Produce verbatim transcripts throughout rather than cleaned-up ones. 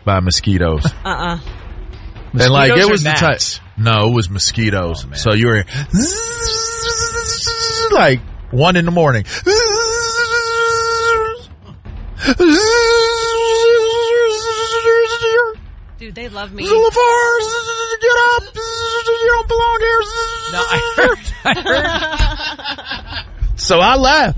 by mosquitoes. Uh-uh. And like it was the type. gnats? No, it was mosquitoes. Oh, so you were like one in the morning. Dude, they love me. Get up! You don't belong here. No, I heard. I heard. So I left.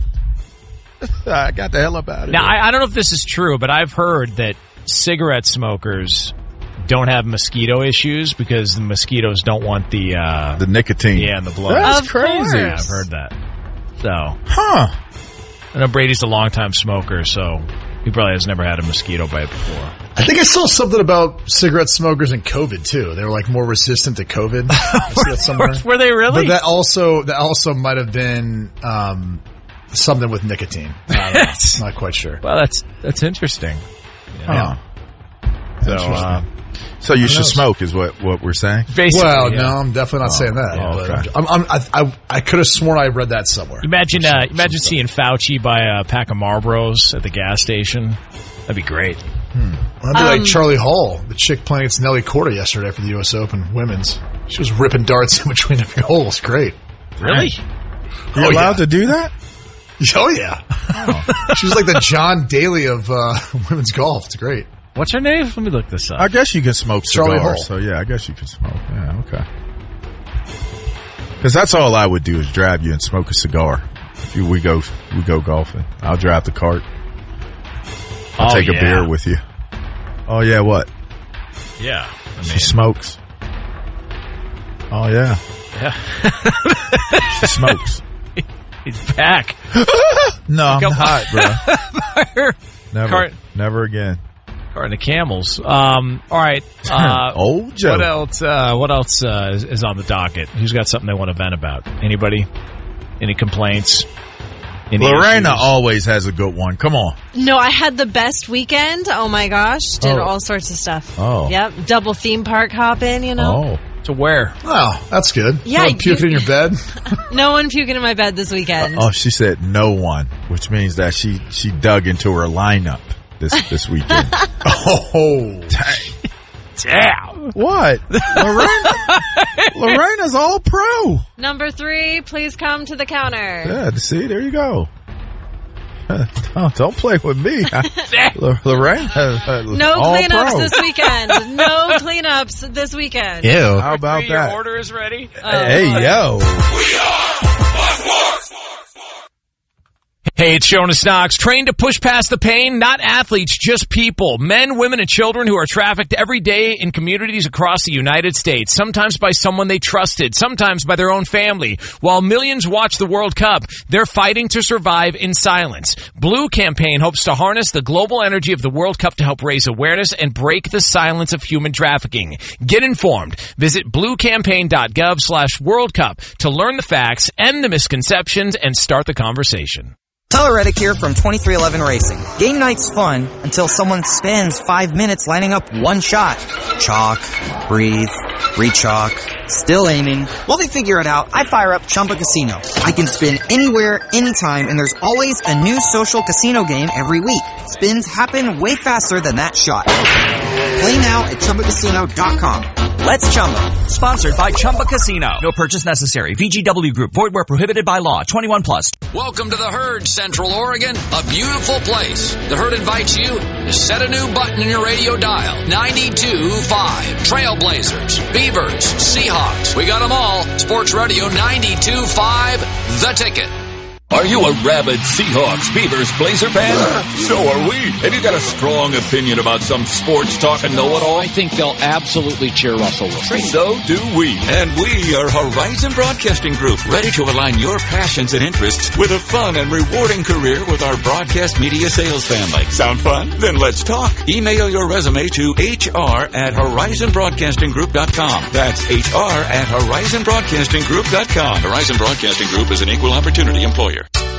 I got the hell up out of Now, here. I, I don't know if this is true, but I've heard that cigarette smokers don't have mosquito issues because the mosquitoes don't want the uh, the nicotine. Yeah, in the blood. That's Of crazy. course. Yeah, I've heard that. So, Huh. I know Brady's a longtime smoker, so he probably has never had a mosquito bite before. I think I saw something about cigarette smokers and COVID too. They were like more resistant to COVID. I see that somewhere. Were they really? But that also that also might have been um, something with nicotine. I don't know. Not quite sure. Well, that's that's interesting. Huh. So, Interesting. uh, So you should knows? smoke is what, what we're saying? basically, Well, yeah. no, I'm definitely not saying that. oh, but okay. I'm, I'm, I, I, I could have sworn I read that somewhere. Imagine, uh, imagine seeing Fauci buy a pack of Marlboros at the gas station. That'd be great. That'd be Um, like Charlie Hall, the chick playing against Nelly Korda yesterday for the U S Open Women's. She was ripping darts in between every hole. It's great. Really? You're Oh, allowed yeah. to do that? Oh yeah. She was like the John Daly of uh, women's golf. It's great. What's her name? Let me look this up. I guess you can smoke Charlie cigars. Hall. So yeah, I guess you can smoke. Yeah, okay. Because that's all I would do is drive you and smoke a cigar. If you, we go we go golfing, I'll drive the cart. I'll Oh, take a yeah. beer with you. Oh yeah, what? Yeah. I She mean, smokes. Oh yeah, yeah. she smokes. He's back. No, I'm Come hot, bro. Never, Cart- never again. Carton of camels. Um, all right. Uh, Old Joe. What else? Uh, what else uh, is, is on the docket? Who's got something they want to vent about? Anybody? Any complaints? Any Lorena issues? always has a good one. Come on. No, I had the best weekend. Oh my gosh. Did Oh. all sorts of stuff. Oh. Yep. Double theme park hopping, you know. Oh. To where? Oh, that's good. Yeah, No one puking you- in your bed. No one puking in my bed this weekend. Oh, she said no one, which means that she she dug into her lineup this this weekend. Oh, Damn. What? Lorena, Lorena's all pro. Number three, please come to the counter. Yeah, see, there you go. Don't, don't play with me. I, L- Lorena, uh, No all cleanups pro. this weekend. No cleanups this weekend. Ew. How about Your that? order is ready. Hey, yo. Hey, it's Jonas Knox. Trained to push past the pain, not athletes, just people. Men, women, and children who are trafficked every day in communities across the United States. Sometimes by someone they trusted, sometimes by their own family. While millions watch the World Cup, they're fighting to survive in silence. Blue Campaign hopes to harness the global energy of the World Cup to help raise awareness and break the silence of human trafficking. Get informed. Visit bluecampaign.gov slash World Cup to learn the facts, end the misconceptions, and start the conversation. Tyler Reddick here from twenty-three eleven Racing. Game night's fun until someone spends five minutes lining up one shot. Chalk, breathe, re-chalk, still aiming. While they figure it out, I fire up Chumba Casino. I can spin anywhere, anytime, and there's always a new social casino game every week. Spins happen way faster than that shot. Play now at Chumba Casino dot com. Let's Chumba. Sponsored by Chumba Casino. No purchase necessary. V G W Group. Void where prohibited by law. twenty-one plus. Welcome to the Herd, Central Oregon, a beautiful place. The Herd invites you to set a new button in your radio dial. ninety-two point five. Trailblazers, Beavers, Seahawks. We got them all. Sports Radio ninety-two point five. The Ticket. Are you a rabid Seahawks, Beavers, Blazer fan? So are we. Have you got a strong opinion about some sports talk and know-it-all? I think they'll absolutely cheer Russell Wilson. So do we. And we are Horizon Broadcasting Group, ready to align your passions and interests with a fun and rewarding career with our broadcast media sales family. Sound fun? Then let's talk. Email your resume to H R at horizon broadcasting group dot com. That's H R at horizon broadcasting group dot com. Horizon Broadcasting Group is an equal opportunity employer.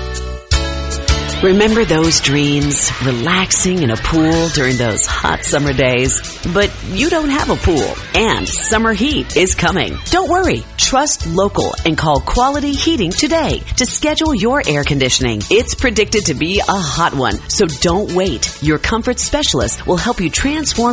Remember those dreams? Relaxing in a pool during those hot summer days? But you don't have a pool, and summer heat is coming. Don't worry. Trust local and call Quality Heating today to schedule your air conditioning. It's predicted to be a hot one, so don't wait. Your comfort specialist will help you transform